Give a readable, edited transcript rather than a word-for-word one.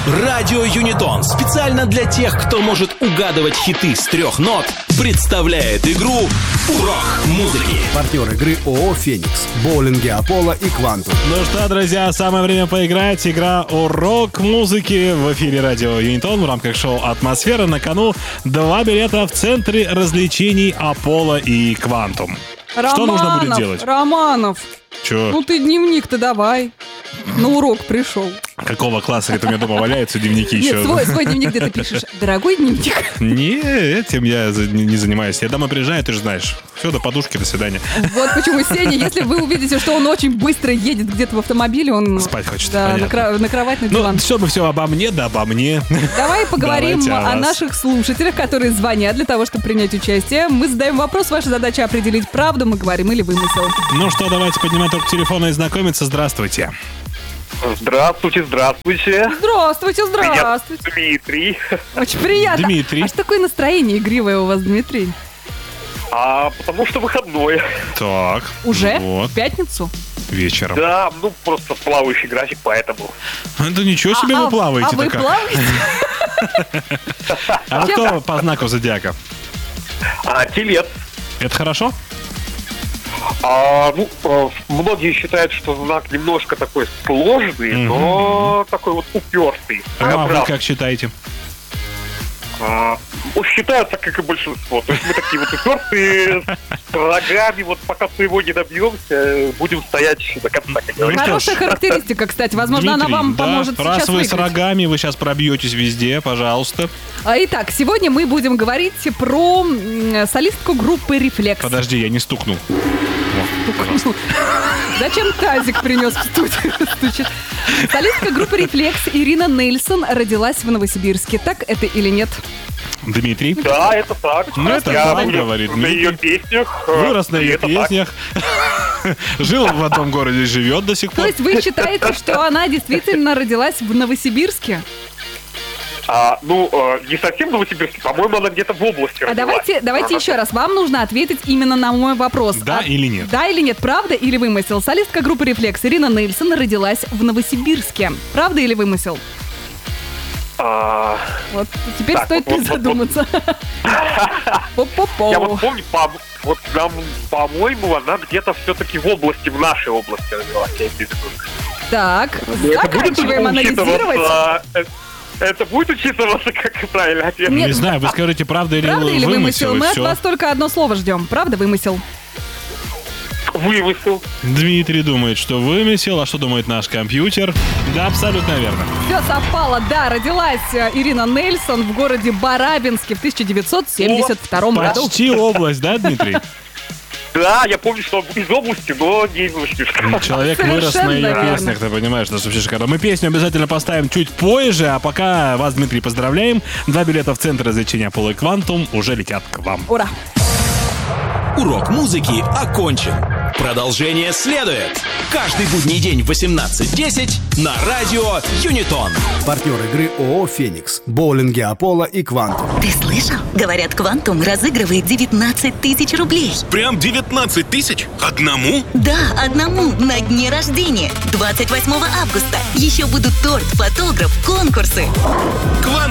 Радио Юнитон специально для тех, кто может угадывать хиты с 3 нот, представляет игру «Урок музыки». Партнер игры ООО «Феникс», боулинги «Аполло» и «Квантум». Ну что, друзья, самое время поиграть. Игра «Урок музыки» в эфире Радио Юнитон в рамках шоу «Атмосфера». На кону 2 билета в центре развлечений «Аполло» и «Квантум». Что нужно будет делать? Романов, Чё? ну ты дневник-то давай. На урок пришел. Какого класса это у меня дома валяются дневники еще? Нет, свой дневник, где ты пишешь. Дорогой дневник. Не, этим я не занимаюсь. Я домой приезжаю, ты же знаешь. Все, до подушки, до свидания. Вот почему Сеня, если вы увидите, что он очень быстро едет где-то в автомобиле, он... Спать хочет, Да, на кровать, на диван. Ну, все обо мне, да обо мне. Давай поговорим Давайте о о вас. наших слушателях, которые звонят для того, чтобы принять участие. Мы задаем вопрос, ваша задача определить, правду мы говорим или вымысел. Ну что, давайте поднимать трубку телефона и знакомиться. Здравствуйте. Здравствуйте. Здравствуйте, здравствуйте. Меня Дмитрий. Очень приятно. Дмитрий. А что такое настроение игривое у вас, Дмитрий? Потому что выходной. Так. Уже? Вот. В пятницу? Вечером. Да, просто плавающий график, поэтому. Да ничего себе вы плаваете-то вы как. плаваете? А вы кто по знаку зодиака? Телец. Это хорошо? Многие считают, что знак немножко такой сложный, но такой вот упертый. А вы как считаете? Считаются, как и большинство. То есть мы такие вот упертые, с рогами, вот пока своего не добьемся, будем стоять до конца, как говорится. Хорошая характеристика, кстати. Возможно, Дмитрий, она вам да, поможет раз сейчас вы выиграть. с рогами, вы сейчас пробьетесь везде, пожалуйста. Итак, сегодня мы будем говорить про солистку группы «Рефлекс». Подожди, я не стукнул. Зачем тазик принес в студию? Стучит. Солистка группы «Рефлекс» Ирина Нельсон родилась в Новосибирске. Так это или нет? Дмитрий. Да, это так. Ну, это Я так, вырос говорит на ее Дмитрий. песнях. Вырос на и ее это так. песнях. Жил в одном городе, живет до сих То пор. есть вы считаете, что она действительно родилась в Новосибирске? Не совсем в Новосибирске, по-моему, она где-то в области родилась. Давайте еще раз. Вам нужно ответить именно на мой вопрос. Да или нет? Да или нет? Правда или вымысел? Солистка группы «Рефлекс» Ирина Нельсон родилась в Новосибирске. Правда или вымысел? Вот теперь Так, стоит призадуматься. Я вот помню, по-моему, она где-то все-таки в области, в нашей области родилась. Я имею в виду. Так, Это будет заканчиваем анализировать. учитываться? Это будет учитываться как правильный ответ? Нет. Не знаю, вы скажите, правда или Правда или вымысел? и Мы от все. вас только одно слово ждем. Правда, вымысел? Вымысел. Дмитрий думает, что вымысел, а что думает наш компьютер? Да, абсолютно верно. Все совпало, да, родилась Ирина Нельсон в городе Барабинске в 1972 году. Почти область, да, Дмитрий? Да, я помню, что из области, но не из Новосибирска. Человек вырос на ее верно. песнях, ты понимаешь, это вообще шикарно. Мы песню обязательно поставим чуть позже, а пока вас, Дмитрий, поздравляем. 2 билета в центр развлечения «Аполло» и «Квантум» уже летят к вам. Ура! Урок музыки окончен. Продолжение следует. Каждый будний день в 18:10 на Радио Юнитон. Партнер игры ООО «Феникс», боулинги «Аполло» и «Квантум». Ты слышал? Говорят, «Квантум» разыгрывает 19 тысяч рублей. Прям 19 тысяч? Одному? Да, одному на дне рождения. 28 августа. Еще будут торт, фотограф, конкурсы. Квантум